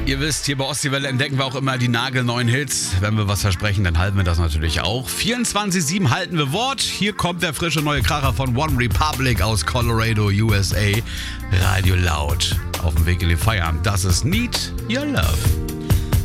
Ihr wisst, hier bei Ostseewelle entdecken wir auch immer die nagelneuen Hits. Wenn wir was versprechen, dann halten wir das natürlich auch. 24/7 halten wir Wort. Hier kommt der frische neue Kracher von One Republic aus Colorado, USA. Radio laut. Auf dem Weg in den Feierabend. Das ist Need Your Love.